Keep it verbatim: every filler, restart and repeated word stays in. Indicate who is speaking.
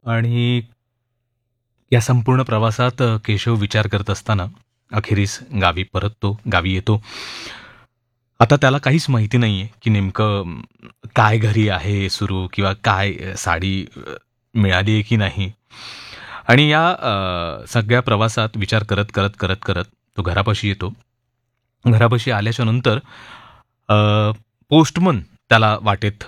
Speaker 1: आणि या संपूर्ण प्रवासात अ, केशव विचार करत असताना अखेरीस गावी परततो, गावी येतो. आता त्याला काहीच माहिती नाहीये, की नेमकं अं, काय घरी आहे सुरू किंवा काय अ, साडी अ, मिळाली आहे की नाही. आणि या अ, सगळ्या प्रवासात विचार करत, करत, करत, करत तो घरापाशी येतो. घरापाशी आल्याच्या नंतर अ, पोस्टमन त्याला वाटेत